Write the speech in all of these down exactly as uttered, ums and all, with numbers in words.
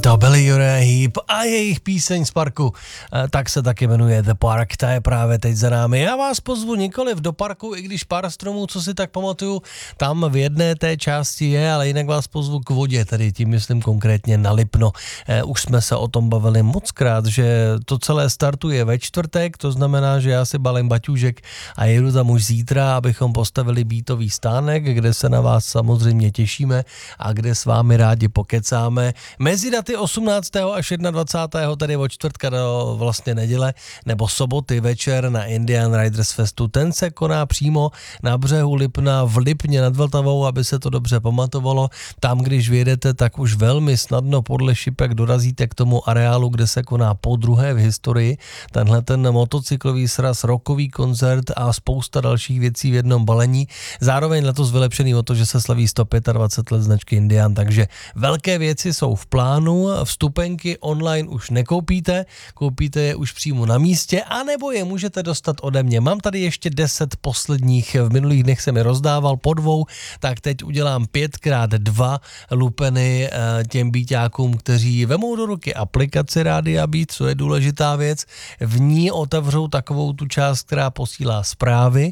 to byli Uriah Heep a jejich píseň z parku, tak se taky jmenuje The Park, ta je právě teď za námi. Já vás pozvu nikoliv do parku, i když pár stromů, co si tak pamatuju, tam v jedné té části je, ale jinak vás pozvu k vodě, tedy tím myslím konkrétně na Lipno. Už jsme se o tom bavili mockrát, že to celé startuje ve čtvrtek, to znamená, že já si balím baťůžek a jedu tam už zítra, abychom postavili bytový stánek, kde se na vás samozřejmě těšíme a kde s vámi rádi pokecáme. Mezi daty osmnáctého až dvacátého prvního tedy od čtvrtka do vlastně neděle nebo soboty večer na Indian Riders Festu. Ten se koná přímo na břehu Lipna v Lipně nad Vltavou, aby se to dobře pamatovalo. Tam, když vyjedete, tak už velmi snadno podle šipek dorazíte k tomu areálu, kde se koná podruhé v historii. Tenhle ten motocyklový sraz, rockový koncert a spousta dalších věcí v jednom balení. Zároveň letos vylepšený o to, že se slaví sto dvacet pět let značky Indian, takže velké věci jsou v plánu, vstupenky online už nekoupíte, koupíte je už přímo na místě, anebo je můžete dostat ode mě. Mám tady ještě deset posledních, v minulých dnech jsem je rozdával po dvou, tak teď udělám pět krát dva lupeny těm býťákům, kteří vemou do ruky aplikaci Rádia Beat, co je důležitá věc. V ní otevřou takovou tu část, která posílá zprávy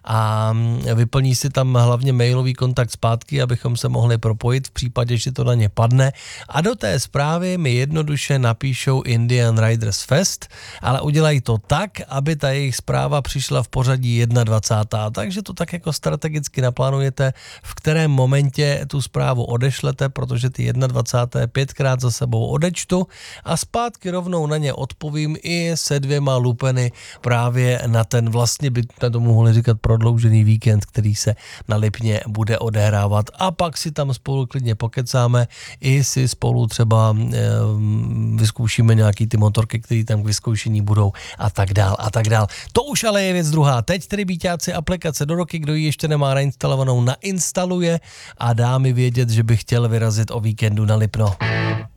a vyplní si tam hlavně mailový kontakt zpátky, abychom se mohli propojit v případě, že to na ně padne. A do té zprávy mi jednoduše napíšou Indian Riders Fest, ale udělají to tak, aby ta jejich zpráva přišla v pořadí dvacátého prvního Takže to tak jako strategicky naplánujete, v kterém momentě tu zprávu odešlete, protože ty dvacátého prvního pětkrát za sebou odečtu a zpátky rovnou na ně odpovím i se dvěma lupeny právě na ten vlastně by to mohli říkat prodloužený víkend, který se na Lipně bude odehrávat a pak si tam spolu klidně pokecáme, i si spolu třeba e, vyzkoušíme nějaký ty motorky, které tam k vyzkoušení budou a tak dál a tak dál. To už ale je věc druhá. Teď tedy býťáci aplikace do roky, kdo ji ještě nemá nainstalovanou, nainstaluje a dá mi vědět, že by chtěl vyrazit o víkendu na Lipno.